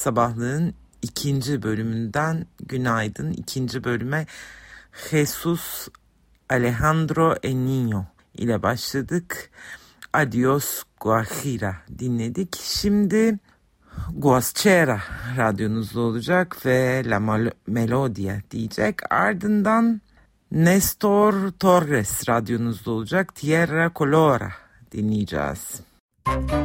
Sabahlığın ikinci bölümünden günaydın. İkinci bölüme Jesus Alejandro Niño ile başladık. Adios Guajira dinledik. Şimdi Guaschera radyonuzda olacak ve La Melodia diyecek. Ardından Nestor Torres radyonuzda olacak. Tierra Colora dinleyeceğiz.